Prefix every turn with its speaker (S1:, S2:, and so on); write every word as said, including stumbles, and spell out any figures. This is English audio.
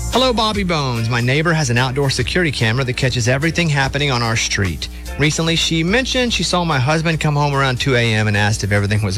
S1: Hello, Bobby Bones. My neighbor has an outdoor security camera that catches everything happening on our street. Recently, she mentioned she saw my husband come home around two a.m. and asked if everything was